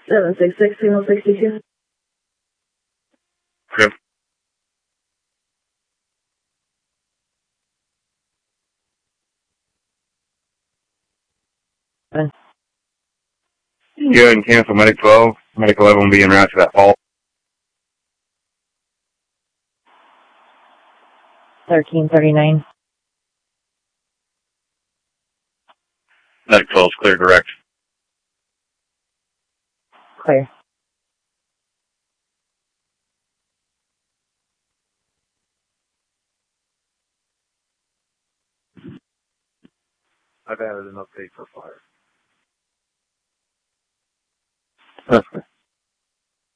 766 signal 62. Okay. Go ahead and cancel Medic 12. Medic 11 will be en route to that fault. 1339. Medic 12 is clear direct. Clear. I've added an update for fire. Perfect.